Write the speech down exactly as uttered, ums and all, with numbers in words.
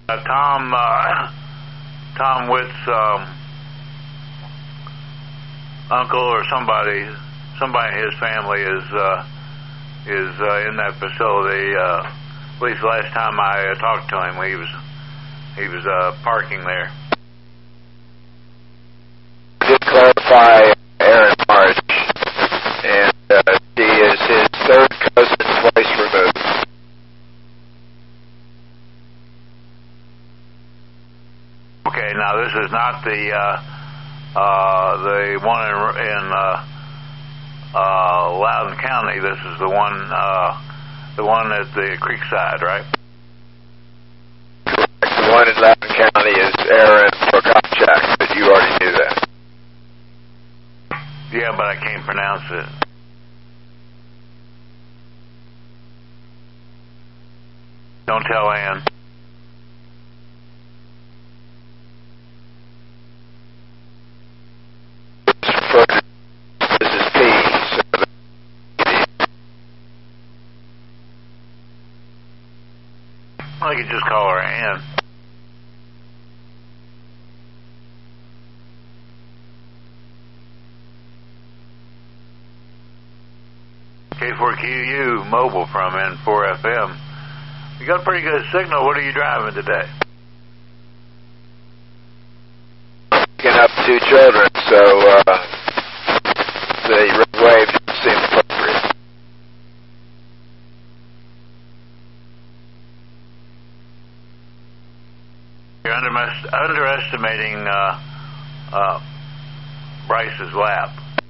Uh, Tom, uh, Tom Witt's um, uncle or somebody, somebody in his family is uh, is uh, in that facility. Uh, at least last time I uh, talked to him, he was he was uh, parking there. Did clarify Aaron March, and uh, she is his third cousin twice removed. Okay, now this is not the uh, uh, the one in, in uh, uh, Loudoun County. This is the one uh, the one at the Creekside, right? Correct. The one in Loudoun County is Aaron Prokopchak, but you already knew that. Yeah, but I can't pronounce it. Don't tell Ann. This is P. So I could just call her Ann. K four Q U mobile from N four F M. You got a pretty good signal. What are you driving today? picking up two children, so uh, the wave didn't seem appropriate. You're under- underestimating uh, uh, Bryce's lap.